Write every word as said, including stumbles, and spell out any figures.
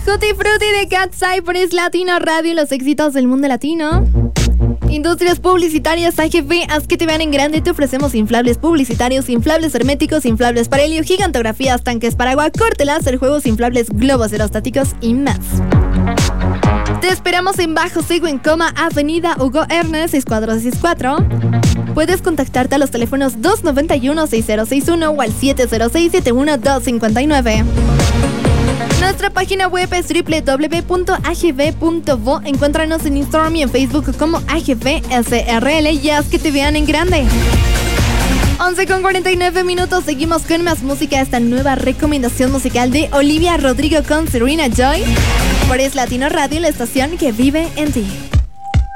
Tutti Frutti de Cat Cypress Latino Radio, los éxitos del mundo latino. Industrias publicitarias A G V, haz que te vean en grande. Te ofrecemos inflables publicitarios, inflables herméticos, inflables para helio, gigantografías, tanques para agua, corte láser, juegos inflables, globos aerostáticos y más. Te esperamos en Bajo Sego, en Coma, Avenida Hugo Ernest, seis cuatro seis cuatro. Puedes contactarte a los teléfonos dos nueve uno, seis cero seis uno o al siete cero seis, siete uno dos cinco nueve. Nuestra página web es doble u doble u doble u punto a g v punto vo. Encuéntranos en Instagram y en Facebook como A G V S R L y haz que te vean en grande. once con cuarenta y nueve minutos, seguimos con más música. Esta nueva recomendación musical de Olivia Rodrigo con Serena Joy por Es Latino Radio, la estación que vive en ti.